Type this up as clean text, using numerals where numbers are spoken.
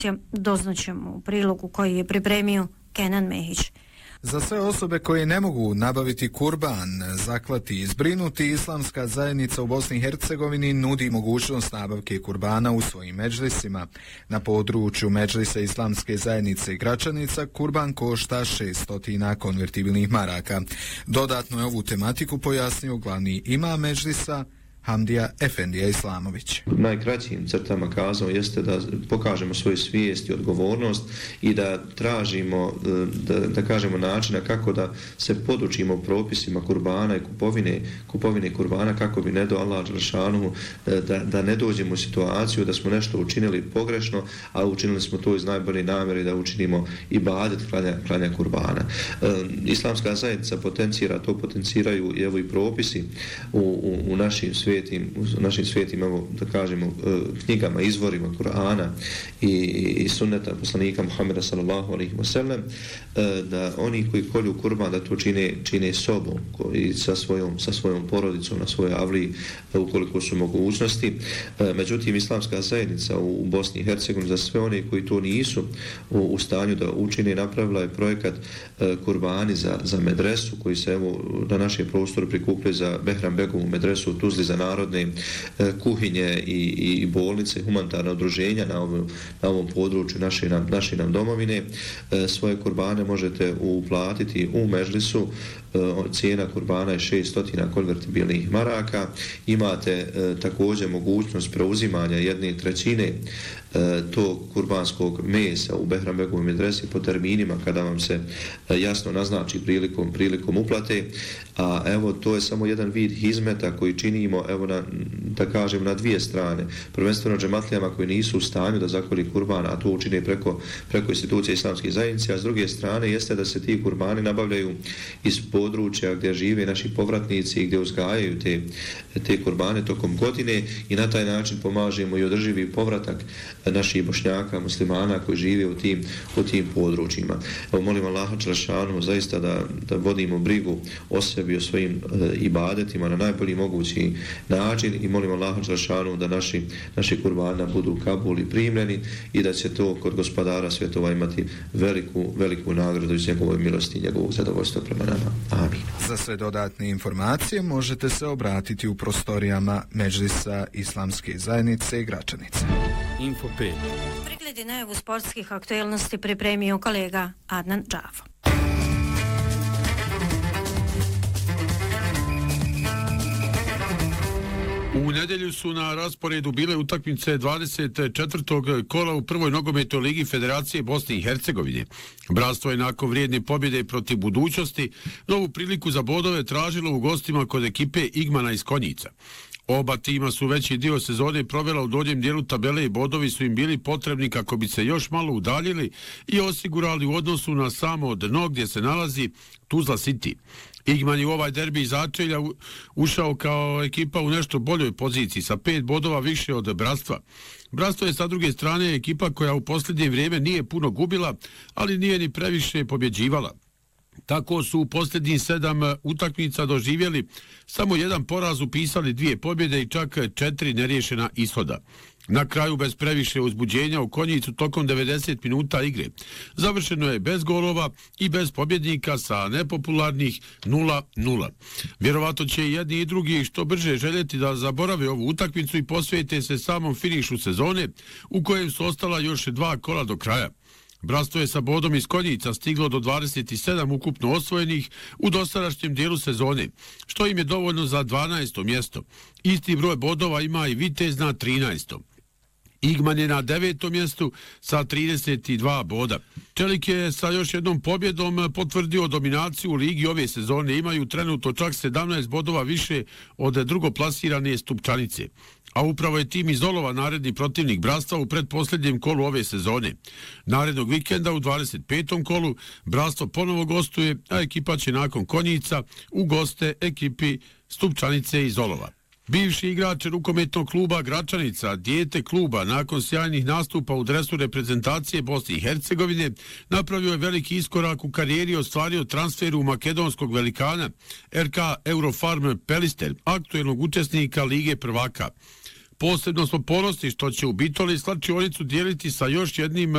Doznaćemo u prilogu koji je pripremio Kenan Mehić. Za sve osobe koje ne mogu nabaviti kurban, zaklati i zbrinuti, Islamska zajednica u Bosni i Hercegovini nudi mogućnost nabavke kurbana u svojim medžlisima. Na području medžlisa Islamske zajednice Gračanica kurban košta 600 konvertibilnih maraka. Dodatno je ovu tematiku pojasnio glavni imam medžlisa Hamdija Efendija Islamović. Najkraćim crtama kazao jeste da pokažemo svoju svijest i odgovornost i da tražimo, da kažemo načina kako da se podučimo propisima kurbana i kupovine kurbana kako bi ne do Allah dželešanu da ne dođemo u situaciju da smo nešto učinili pogrešno, a učinili smo to iz najbolje namjere da učinimo ibadet klanja kurbana. Islamska zajednica potenciraju evo i propisi u našim svetim, evo da kažemo, knjigama, izvorima Kur'ana i sunneta poslanika Muhameda sallallahu alejhi ve sellem, da oni koji kolju kurban da to čine sobom i sa svojom porodicom na svojoj avliji ukoliko su mogućnosti. Međutim, Islamska zajednica u Bosni i Hercegovini za sve one koji to nisu u stanju da učine, napravila je projekat kurbani za medresu koji se evo na našem prostoru prikuplja za Behram Begovu medresu u Tuzli, za narodne kuhinje i bolnice, humanitarna udruženja na ovom području naše nam domovine. Svoje kurbane možete uplatiti u medžlisu. Cijena kurbana je 600 konvertibilnih maraka. Imate također mogućnost preuzimanja 1/3 tog kurbanskog mesa u Behram Begovoj medresi po terminima kada vam se jasno naznači prilikom uplate. A evo, to je samo jedan vid hizmeta koji činimo, evo da kažem, na dvije strane. Prvenstveno džematlijama koji nisu u stanju da zakolju kurban, a to učine preko institucije Islamske zajednice, a s druge strane jeste da se ti kurbani nabavljaju iz područja gdje žive naši povratnici i gdje uzgajaju te kurbane tokom godine i na taj način pomažemo i održivi povratak naših Bošnjaka, muslimana koji žive u tim područjima. Evo, molim Allaha dželešanu zaista da vodimo brigu o sebi, o svojim ibadetima na najbolji mogući način i molim Allaha dželešanu da naši kurbana budu kabuli primljeni i da će to kod gospodara svjetova imati veliku nagradu iz njegove milosti i njegovog zadovoljstva prema nama. Amin. Za sve dodatne informacije možete se obratiti u prostorijama medžlisa Islamske zajednice Gračanice. Info 5. Pregledi najavu sportskih aktualnosti pripremio kolega Adnan Džavo. U nedjelju su na rasporedu bile utakmice 24. kola u prvoj nogometnoj ligi Federacije Bosne i Hercegovine. Bratstvo je nakon vrijedne pobjede protiv Budućnosti novu priliku za bodove tražilo u gostima kod ekipe Igmana iz Konjica. Oba tima su veći dio sezone provela u donjem dijelu tabele i bodovi su im bili potrebni kako bi se još malo udaljili i osigurali u odnosu na samo dno gdje se nalazi Tuzla City. Igman je u ovaj derbi iz začelja ušao kao ekipa u nešto boljoj poziciji sa 5 bodova više od Bratstva. Bratstvo je sa druge strane ekipa koja u posljednje vrijeme nije puno gubila, ali nije ni previše pobjeđivala. Tako su u posljednjih 7 utakmica doživjeli samo jedan poraz, upisali 2 pobjede i čak 4 neriješena ishoda. Na kraju, bez previše uzbuđenja u Konjicu tokom 90 minuta igre, završeno je bez golova i bez pobjednika sa nepopularnih 0-0. Vjerovatno će jedni i drugi što brže željeti da zaborave ovu utakmicu i posvete se samom finišu sezone u kojem su ostala još 2 kola do kraja. Bratstvo je sa bodom iz Konjica stiglo do 27 ukupno osvojenih u dosadašnjem dijelu sezone, što im je dovoljno za 12. mjesto. Isti broj bodova ima i Vitez na 13. Igman je na 9. mjestu sa 32 boda. Čelik je sa još jednom pobjedom potvrdio dominaciju u ligi ove sezone. Imaju trenutno čak 17 bodova više od drugoplasirane Stupčanice. A upravo je tim iz Olova naredni protivnik Bratstva u predposljednjem kolu ove sezone. Narednog vikenda u 25. kolu Bratstvo ponovo gostuje, a ekipa će nakon Konjica u goste ekipi Stupčanice iz Olova. Bivši igrač rukometnog kluba Gračanica, dijete kluba, nakon sjajnih nastupa u dresu reprezentacije Bosne i Hercegovine, napravio je veliki iskorak u karijeri i ostvario transfer u makedonskog velikana RK Eurofarm Pelister, aktuelnog učesnika Lige prvaka. Posebno smo ponosni što će u Bitoli slačionicu dijeliti sa još jednim